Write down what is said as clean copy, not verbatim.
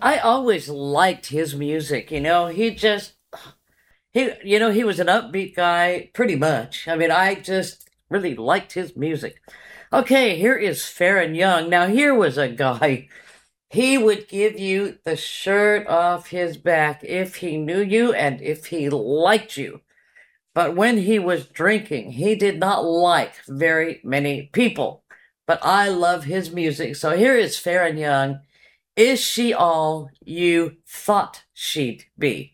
I always liked his music. He was an upbeat guy, pretty much. I mean, I just really liked his music. Okay, here is Farron Young. Now, here was a guy. He would give you the shirt off his back if he knew you and if he liked you. But when he was drinking, he did not like very many people. But I love his music. So here is Farron Young. Is she all you thought she'd be?